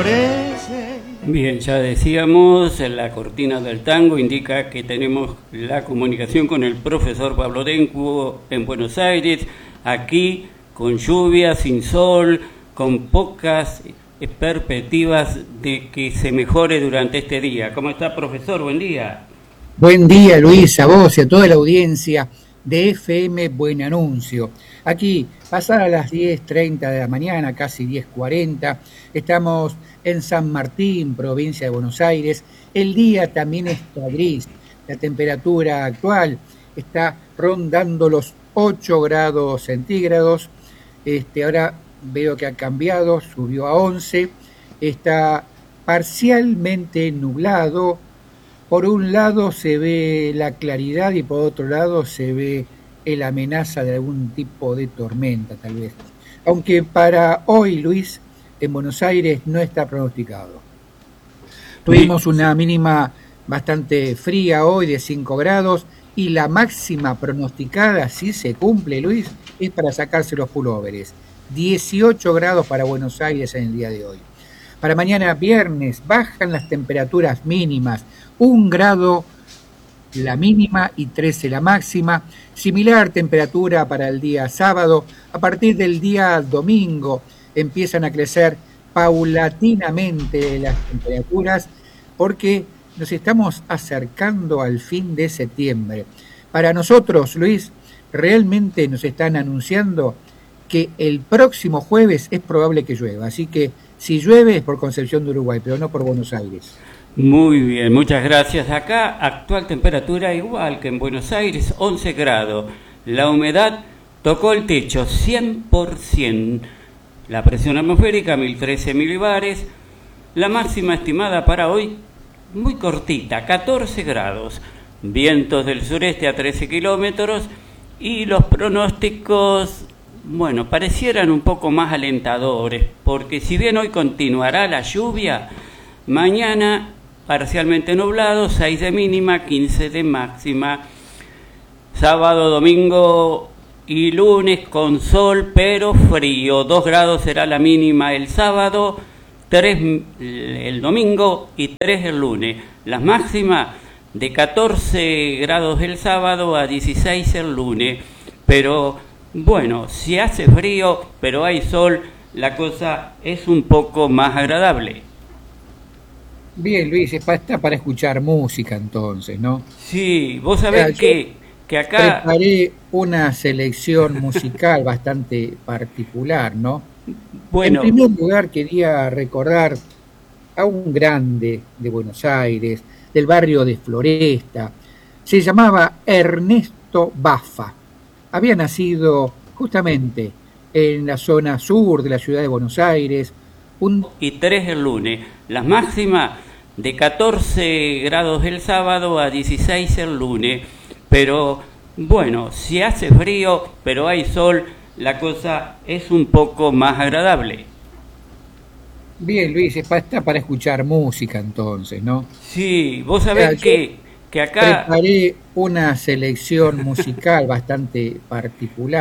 Bien, ya decíamos, la cortina del tango indica que tenemos la comunicación con el profesor Pablo Dencu en Buenos Aires, aquí con lluvia, sin sol, con pocas perspectivas de que se mejore durante este día. ¿Cómo está, profesor? Buen día. Buen día, Luis, a vos y a toda la audiencia de FM Buen Anuncio. Aquí, pasadas las 10:30 de la mañana, casi 10:40, estamos en San Martín, provincia de Buenos Aires. El día también está gris. La temperatura actual está rondando los 8 grados centígrados. Ahora veo que ha cambiado, subió a 11. Está parcialmente nublado. Por un lado se ve la claridad y por otro lado se ve la amenaza de algún tipo de tormenta, tal vez. Aunque para hoy, Luis, en Buenos Aires no está pronosticado. Tuvimos una mínima bastante fría hoy de 5 grados y la máxima pronosticada, si se cumple, Luis, es para sacarse los pulóveres. 18 grados para Buenos Aires en el día de hoy. Para mañana viernes bajan las temperaturas mínimas, 1 grado la mínima y 13 la máxima. Similar temperatura para el día sábado. A partir del día domingo empiezan a crecer paulatinamente las temperaturas porque nos estamos acercando al fin de septiembre. Para nosotros, Luis, realmente nos están anunciando que el próximo jueves es probable que llueva, así que si llueve es por Concepción de Uruguay, pero no por Buenos Aires. Muy bien, muchas gracias. Acá, actual temperatura igual que en Buenos Aires, 11 grados. La humedad tocó el techo, 100%. La presión atmosférica, 1013 milibares. La máxima estimada para hoy, muy cortita, 14 grados. Vientos del sureste a 13 kilómetros. Y los pronósticos, bueno, parecieran un poco más alentadores, porque si bien hoy continuará la lluvia, mañana parcialmente nublado, 6 de mínima, 15 de máxima. Sábado, domingo y lunes con sol pero frío, 2 grados será la mínima el sábado, 3 el domingo y 3 el lunes. Las máximas de 14 grados el sábado a 16 el lunes, pero bueno, si hace frío pero hay sol, la cosa es un poco más agradable. Bien, Luis, está para escuchar música entonces, ¿no? Sí, vos sabés que acá... Preparé una selección musical bastante particular, ¿no? En Bueno, primer lugar quería recordar a un grande de Buenos Aires, del barrio de Floresta. Se llamaba Ernesto Baffa. Había nacido justamente en la zona sur de la ciudad de Buenos Aires. y 3 el lunes. Las máximas de 14 grados el sábado a 16 el lunes. Pero bueno, si hace frío pero hay sol, la cosa es un poco más agradable. Bien, Luis, está para escuchar música entonces, ¿no? Sí, vos sabés que acá... Preparé una selección musical bastante particular.